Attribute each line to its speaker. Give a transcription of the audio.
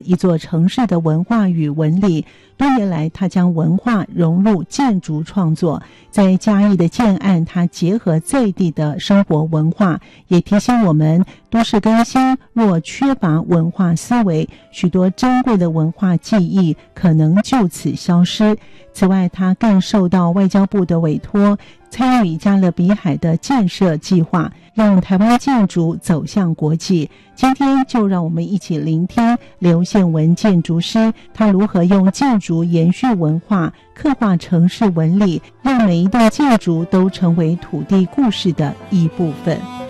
Speaker 1: 一座城市的文化与纹理。多年来，他将文化融入建筑创作，在嘉义的建案，他结合在地的生活文化，也提醒我们，都市更新若缺乏文化思维，许多珍贵的文化记忆可能就此消失。此外，他更受到外交部的委托，参与加勒比海的建设计划，让台湾建筑走向国际。今天就让我们一起聆听刘宪文建筑师，他如何用建筑延续文化，刻画城市纹理，让每一栋建筑都成为土地故事的一部分。